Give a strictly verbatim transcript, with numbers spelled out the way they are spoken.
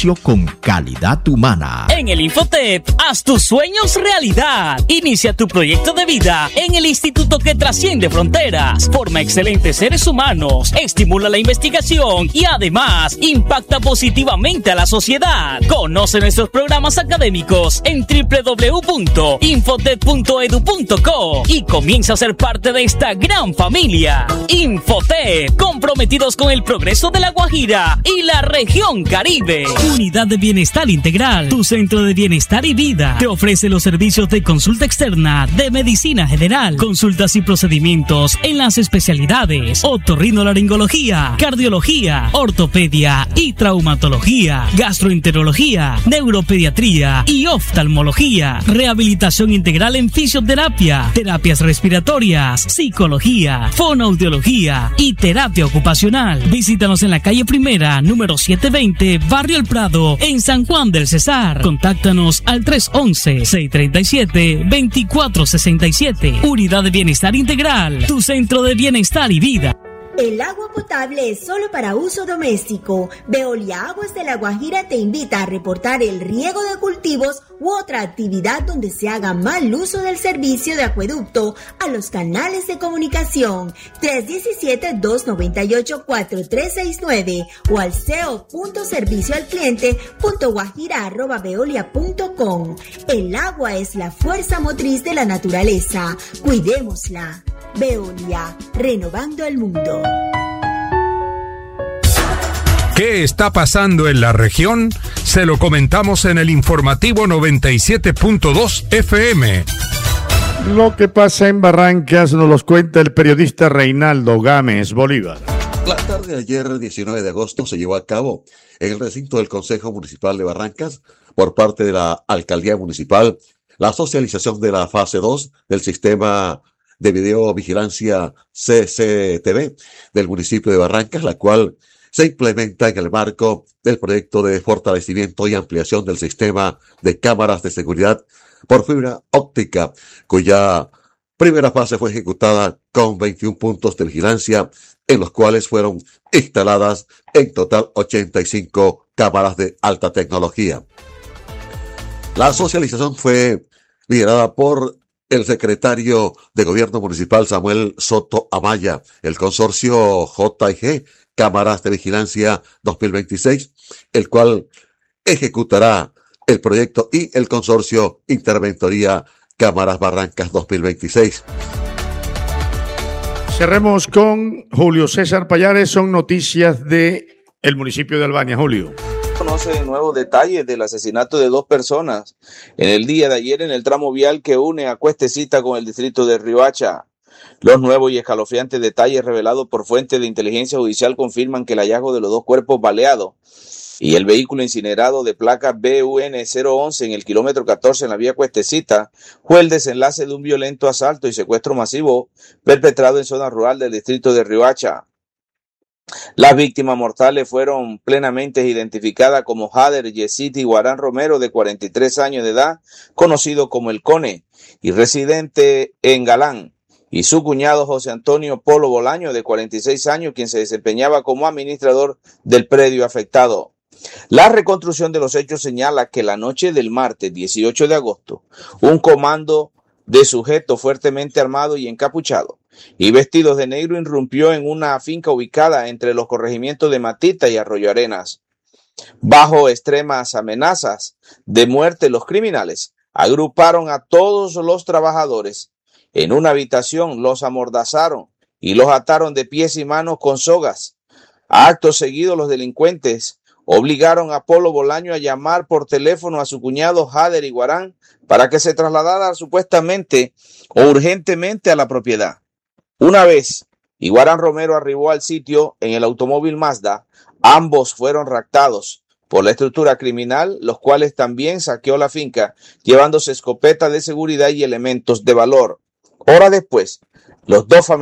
servicio con calidad humana. En el Infotep, haz tus sueños realidad. Inicia tu proyecto de vida en el instituto que trasciende fronteras, forma excelentes seres humanos, estimula la investigación y además impacta positivamente a la sociedad. Conoce nuestros programas académicos en doble u doble u doble u punto infotep punto edu punto co y comienza a ser parte de esta gran familia. Infotep, comprometidos con el progreso de La Guajira y la región Caribe. Unidad de Bienestar Integral, tu centro de bienestar y vida. Te ofrece los servicios de consulta externa, de medicina general, consultas y procedimientos en las especialidades otorrinolaringología, cardiología, ortopedia y traumatología, gastroenterología, neuropediatría y oftalmología, rehabilitación integral en fisioterapia, terapias respiratorias, psicología, fonoaudiología y terapia ocupacional. Visítanos en la calle Primera, número setecientos veinte, Barrio El Prado, en San Juan del Cesar. Contáctanos al tres once, seiscientos treinta y siete, veinticuatro sesenta y siete. Unidad de Bienestar Integral, tu centro de bienestar y vida. El agua potable es solo para uso doméstico. Veolia Aguas de La Guajira te invita a reportar el riego de cultivos u otra actividad donde se haga mal uso del servicio de acueducto a los canales de comunicación tres uno siete, dos nueve ocho, cuatro tres seis nueve o al ceo punto servicio al cliente punto guajira arroba veolia punto com. El agua es la fuerza motriz de la naturaleza. Cuidémosla. Veolia, renovando el mundo. ¿Qué está pasando en la región? Se lo comentamos en el informativo noventa y siete punto dos F M. Lo que pasa en Barrancas nos los cuenta el periodista Reinaldo Gámez Bolívar. La tarde de ayer, diecinueve de agosto, se llevó a cabo en el recinto del Consejo Municipal de Barrancas, por parte de la Alcaldía Municipal, la socialización de la fase dos del sistema de videovigilancia C C T V del municipio de Barrancas, la cual se implementa en el marco del proyecto de fortalecimiento y ampliación del sistema de cámaras de seguridad por fibra óptica, cuya primera fase fue ejecutada con veintiún puntos de vigilancia, en los cuales fueron instaladas en total ochenta y cinco cámaras de alta tecnología. La socialización fue liderada por el secretario de Gobierno Municipal Samuel Soto Amaya, el consorcio J y G, Cámaras de Vigilancia dos mil veintiséis, el cual ejecutará el proyecto, y el consorcio Interventoría Cámaras Barrancas dos mil veintiséis. Cerremos con Julio César Payares, son noticias de el municipio de Albania. Julio. Conoce nuevos detalles del asesinato de dos personas en el día de ayer en el tramo vial que une a Cuestecita con el distrito de Riohacha. Los nuevos y escalofriantes detalles revelados por fuentes de inteligencia judicial confirman que el hallazgo de los dos cuerpos baleados y el vehículo incinerado de placa B U N cero once en el kilómetro catorce en la vía Cuestecita fue el desenlace de un violento asalto y secuestro masivo perpetrado en zona rural del distrito de Riohacha. Las víctimas mortales fueron plenamente identificadas como Jader Yesiti Guarán Romero, de cuarenta y tres años de edad, conocido como El Cone, y residente en Galán, y su cuñado José Antonio Polo Bolaño, de cuarenta y seis años, quien se desempeñaba como administrador del predio afectado. La reconstrucción de los hechos señala que la noche del martes dieciocho de agosto, un comando de sujetos fuertemente armados y encapuchados y vestidos de negro irrumpió en una finca ubicada entre los corregimientos de Matita y Arroyo Arenas. Bajo extremas amenazas de muerte, los criminales agruparon a todos los trabajadores en una habitación, los amordazaron y los ataron de pies y manos con sogas. Acto seguido, los delincuentes obligaron a Polo Bolaño a llamar por teléfono a su cuñado Jader Iguarán para que se trasladara supuestamente o urgentemente a la propiedad. Una vez Iguarán Romero arribó al sitio en el automóvil Mazda, ambos fueron raptados por la estructura criminal, los cuales también saqueó la finca, llevándose escopeta de seguridad y elementos de valor. Hora después, los dos familiares